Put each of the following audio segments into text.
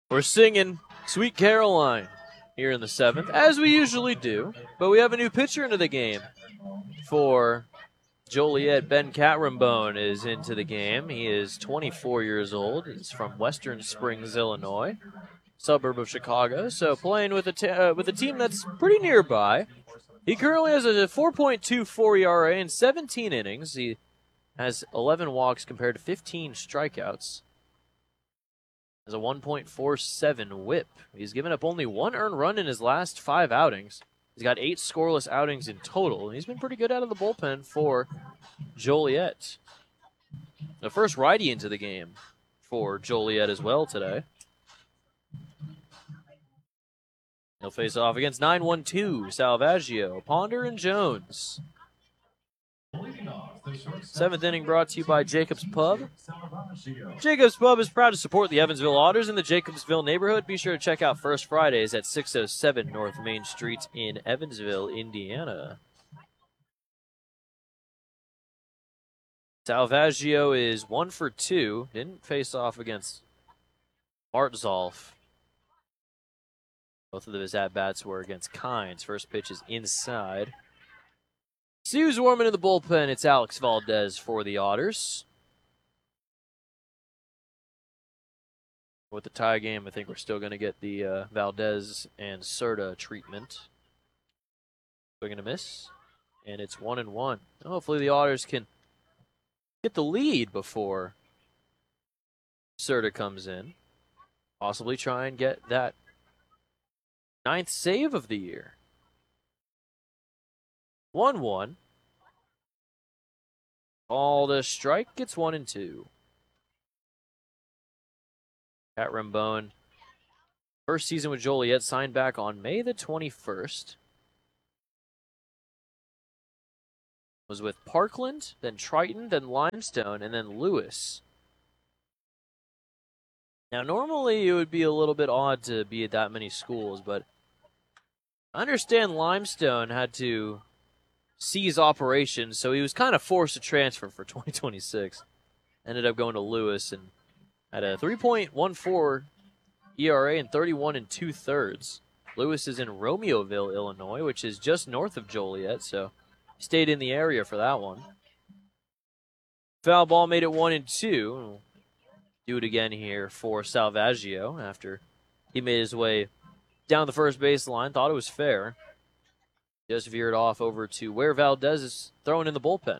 We're singing Sweet Caroline here in the 7th, as we usually do, but we have a new pitcher into the game for Joliet. Ben Catrambone is into the game. He is 24 years old. He's from Western Springs, Illinois, suburb of Chicago, so playing with a team that's pretty nearby. He currently has a 4.24 ERA in 17 innings. He has 11 walks compared to 15 strikeouts. Has a 1.47 whip. He's given up only one earned run in his last 5 outings. He's got 8 scoreless outings in total. He's been pretty good out of the bullpen for Joliet. The first righty into the game for Joliet as well today. He'll face off against 9-1-2, Salvaggio, Ponder, and Jones. 7th inning brought to you by Jacobs Pub. Jacobs Pub is proud to support the Evansville Otters in the Jacobsville neighborhood. Be sure to check out First Fridays at 607 North Main Street in Evansville, Indiana. Salvaggio is 1 for 2. Didn't face off against Martzolf. Both of his at-bats were against Kynes. First pitch is inside. See who's warming in the bullpen. It's Alex Valdez for the Otters. With the tie game, I think we're still going to get the Valdez and Serta treatment. We're going to miss, and it's 1-1. Hopefully the Otters can get the lead before Serta comes in. Possibly try and get that 9th save of the year. 1-1. Called a strike. Gets 1-2. Catrambone, first season with Joliet, signed back on May the 21st. Was with Parkland, then Triton, then Limestone, and then Lewis. Now, normally it would be a little bit odd to be at that many schools, but I understand Limestone had to cease operations, so he was kind of forced to transfer for 2026. Ended up going to Lewis and had a 3.14 ERA and 31 2/3. Lewis is in Romeoville, Illinois, which is just north of Joliet, so stayed in the area for that one. Foul ball made it 1-2. Do it again here for Salvaggio after he made his way down the first baseline. Thought it was fair. Just veered off over to where Valdez is throwing in the bullpen.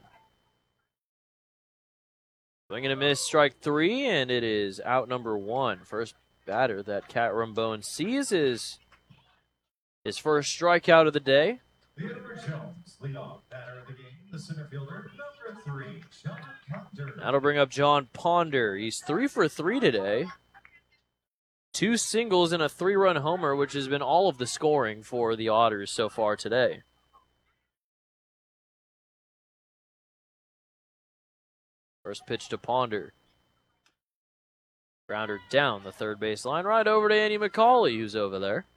Swing and a miss, strike 3, and it is out number 1. First batter that Catrambone sees is his first strikeout of the day. Theodore Jones, leadoff batter of the game, the center fielder, number 3, John Ponder. That'll bring up John Ponder. He's 3 for 3 today. 2 singles and a 3-run homer, which has been all of the scoring for the Otters so far today. First pitch to Ponder. Grounder down the third baseline, right over to Andy McCauley, who's over there.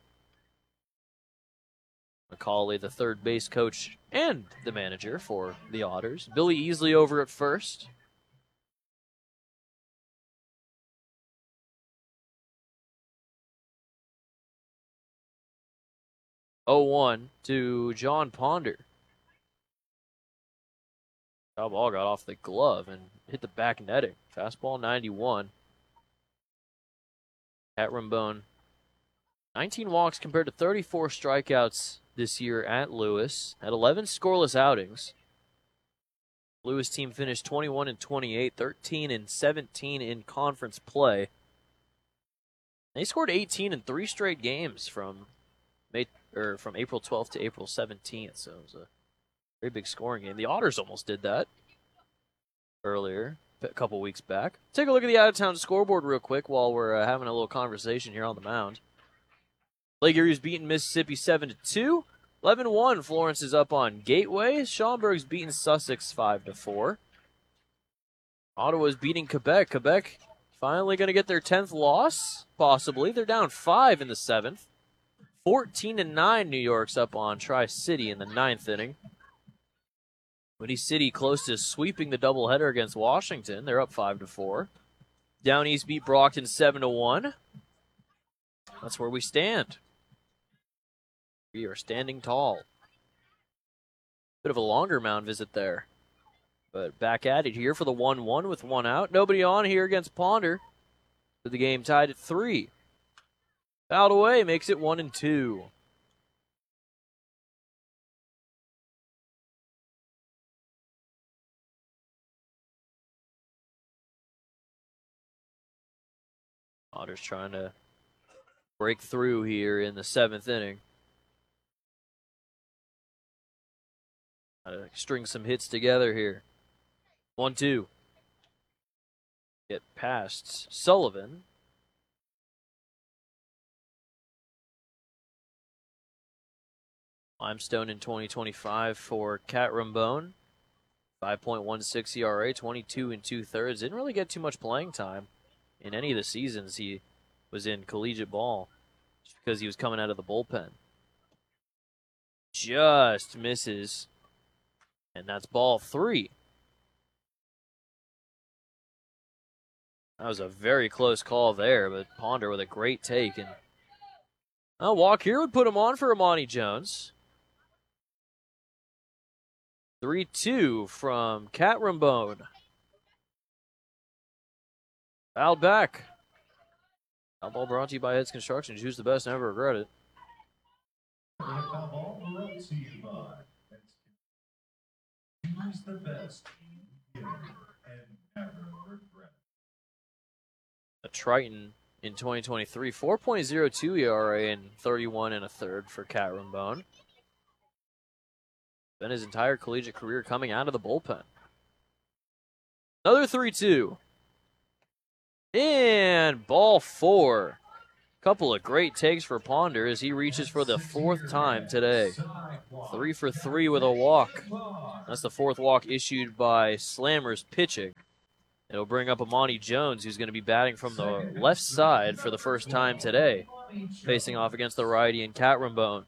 McCauley, the third base coach and the manager for the Otters. Billy Easley over at first. Oh, 1 to John Ponder. That ball got off the glove and hit the back netting. Fastball 91. Catrambone, 19 walks compared to 34 strikeouts this year at Lewis. Had 11 scoreless outings. Lewis team finished 21-28, 13-17 in conference play. They scored 18 in 3 straight games from April 12th to April 17th, so it was a very big scoring game. The Otters almost did that earlier, a couple weeks back. Take a look at the out-of-town scoreboard real quick while we're having a little conversation here on the mound. Lake Erie's beaten Mississippi 7-2. 11-1, Florence is up on Gateway. Schaumburg's beaten Sussex 5-4. Ottawa's beating Quebec. Quebec finally going to get their 10th loss, possibly. They're down 5 in the 7th. 14-9, New York's up on Tri-City in the 9th inning. Windy City close to sweeping the doubleheader against Washington. They're up 5-4. Down East beat Brockton 7-1. That's where we stand. We are standing tall. Bit of a longer mound visit there. But back at it here for the 1-1 with one out. Nobody on here against Ponder. With the game tied at 3. Fouled away, makes it 1-2. Ponder's trying to break through here in the 7th inning. String some hits together here. 1-2. Get past Sullivan. Limestone in 2025 for Cat Rambone. 5.16 ERA, 22 2/3. Didn't really get too much playing time in any of the seasons he was in collegiate ball, just because he was coming out of the bullpen. Just misses. And that's ball 3. That was a very close call there, but Ponder with a great take. And a walk here would put him on for Amani Jones. 3-2 from Cat Rambone. Fouled back. Foul ball brought to you by Heads Construction. Choose the best, never regret it. Foul ball brought to you by Choose the best, and never regret it. A Triton in 2023, 4.02 ERA and 31 1/3 for Cat Rambone. Spent his entire collegiate career coming out of the bullpen. Another 3-2. And ball 4. Couple of great takes for Ponder as he reaches for the 4th time today. 3 for 3 with a walk. That's the 4th walk issued by Slammers pitching. It'll bring up Amani Jones, who's going to be batting from the left side for the first time today, facing off against the righty in Cat Rambone.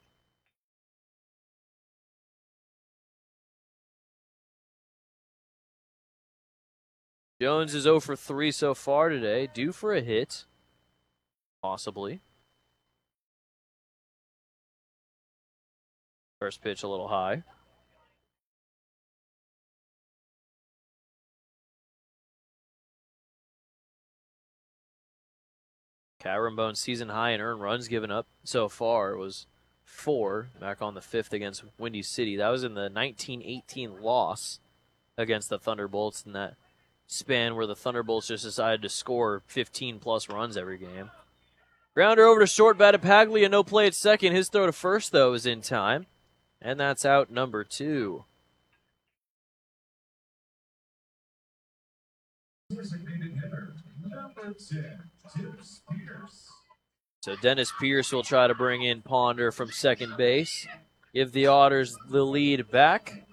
Jones is 0 for 3 so far today, due for a hit, possibly. First pitch a little high. Cat Rambone's season high in earned runs given up so far was 4, back on the 5th against Windy City. That was in the 1918 loss against the Thunderbolts in that span where the Thunderbolts just decided to score 15-plus runs every game. Grounder over to short, batted Paglia, no play at second. His throw to first, though, is in time. And that's out number 2. Designated hitter, number 10, Dennis Pierce. So Dennis Pierce will try to bring in Ponder from second base. Give the Otters the lead back.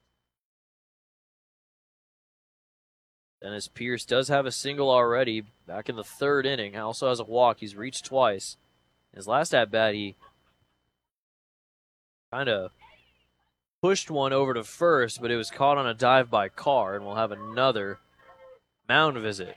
Dennis Pierce does have a single already back in the 3rd inning. Also has a walk. He's reached twice. His last at-bat, he kind of pushed one over to first, but it was caught on a dive by Carr, and we'll have another mound visit.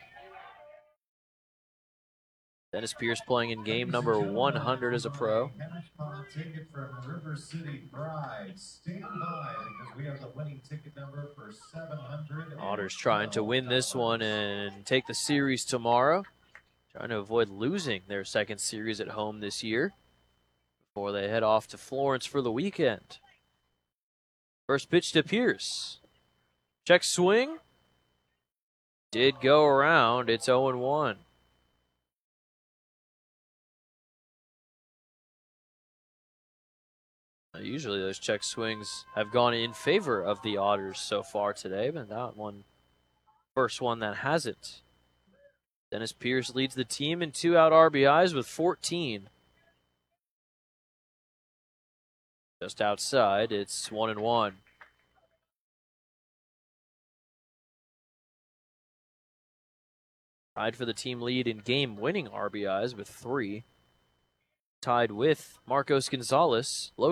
Dennis Pierce playing in game number 100 as a pro. Ticket from River City Pride. Stand by because we have the winning ticket number for 700. Otters trying to win this one and take the series tomorrow. Trying to avoid losing their 2nd series at home this year before they head off to Florence for the weekend. First pitch to Pierce. Check swing. Did go around. It's 0-1. Usually those check swings have gone in favor of the Otters so far today, but that one, first one that hasn't. Dennis Pierce leads the team in 2-out RBIs with 14. Just outside, it's 1-1. Tied for the team lead in game-winning RBIs with 3. Tied with Marcos Gonzalez.